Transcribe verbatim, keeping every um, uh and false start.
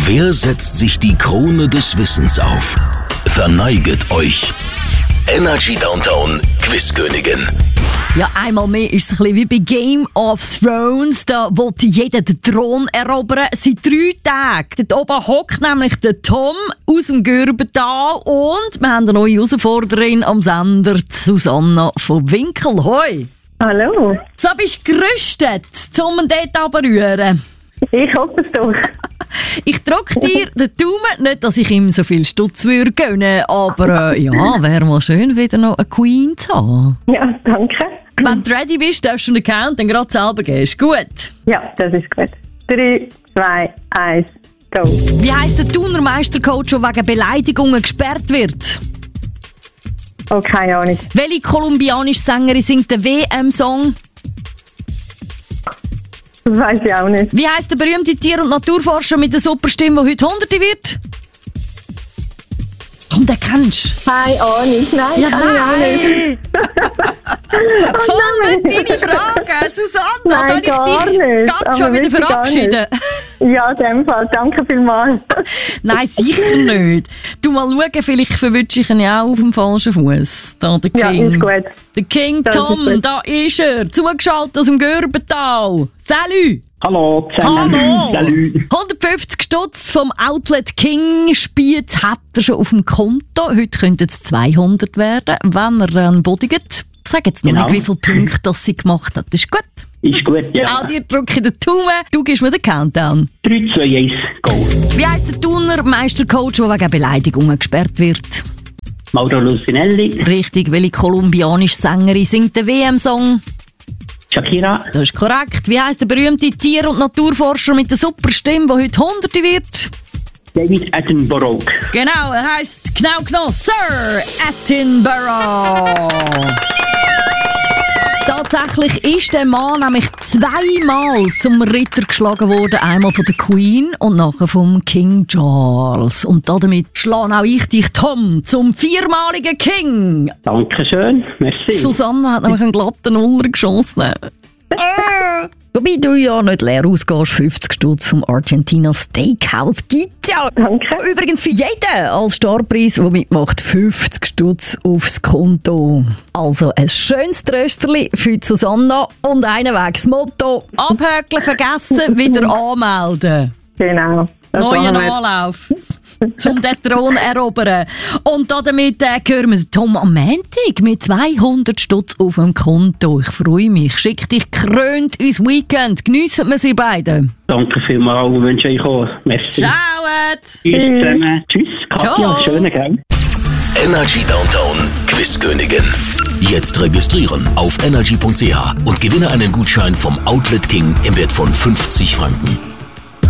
Wer setzt sich die Krone des Wissens auf? Verneiget euch. Energy Downtown Quizkönigin. Ja, einmal mehr ist es ein bisschen wie bei Game of Thrones. Da wollte jeder den Thron erobern. Seit drei Tagen. Dort oben hockt nämlich der Tom aus dem Gürbental. Und wir haben eine neue Herausforderin am Sender, Susanna von Winkel. Hoi! Hallo. So, bist du gerüstet, um ihn dort runterzurühren? Ich hoffe es doch. Ich drücke dir den Daumen, nicht, dass ich ihm so viel Stutz würde gönnen, aber äh, ja, wäre mal schön, wieder noch eine Queen zu haben. Ja, danke. Wenn du ready bist, darfst du einen Count dann gerade selber geben. Ist gut? Ja, das ist gut. drei, zwei, eins, go. Wie heisst der Thuner Meistercoach, der wegen Beleidigungen gesperrt wird? Oh, keine Ahnung. Welche kolumbianische Sängerin singt den W M-Song? Das weiss ich auch nicht. Wie heisst der berühmte Tier- und Naturforscher mit der Superstimme, der heute Hunderte wird? Komm, den kennst du. Keine Ahnung. Nein, Ja, keine Ahnung. Voll nicht deine Frage, Susanna. Nein, Soll ich gar dich nicht. ganz Aber schon wieder wirklich gar verabschieden? Ja, in dem Fall. Danke vielmals. Nein, sicher nicht. Du mal schauen, vielleicht verwünsche ich ihn ja auch auf dem falschen Fuß. Da, der Ja, King. ist gut. Der King Das ist Tom, gut. da ist er. Zugeschaltet aus dem Gürbental. Salut! Hallo zusammen. Hallo! Salut. hundertfünfzig Stutz vom Outlet King Spiez hat er schon auf dem Konto. Heute könnten es zweihundert werden, wenn er dann bodigt. Ich sage jetzt noch Genau. nicht, wie viele Punkte das sie gemacht hat. Das ist gut. Ist gut, ja. Auch dir drücke ich den Daumen. Du gibst mir den Countdown. drei, zwei, eins, go. Wie heisst der Thuner Meistercoach, der wegen Beleidigungen gesperrt wird? Mauro Lucinelli, Richtig, welche kolumbianische Sängerin singt den W M-Song? Shakira, Das ist korrekt. Wie heisst der berühmte Tier- und Naturforscher mit der Superstimme, der heute Hunderte wird? David Attenborough. Genau, er heisst genau genau Sir Attenborough. Tatsächlich ist der Mann nämlich zweimal zum Ritter geschlagen worden. Einmal von der Queen und nachher vom King Charles. Und damit schlage auch ich dich, Tom, zum viermaligen King. Dankeschön, merci. Susanne hat nämlich einen glatten Nuller geschossen. Äh. Wobei du ja nicht leer ausgehst, fünfzig Stutz vom Argentina Steakhouse gibt's ja. Danke. Übrigens für jeden als Starpreis, der mitmacht, fünfzig Stutz aufs Konto. Also ein schönes Trösterli für Susanna und einen Wegs Motto: Abhökeln vergessen, wieder anmelden. Genau. Das Neuen machen wir. Anlauf. Um den Thron erobern. Und damit äh, hören wir Tom am Montag mit zweihundert Stutz auf dem Konto. Ich freue mich. Schick dich krönt ins Weekend. Geniessen wir sie beide. Danke vielmals und wünsche euch auch. Merci. Ciao! Tschüss zusammen. Tschüss, Katja. Ciao. Schönen Gell. Energy Downtown Quizkönigin. Jetzt registrieren auf energy punkt c h und gewinne einen Gutschein vom Outlet King im Wert von fünfzig Franken.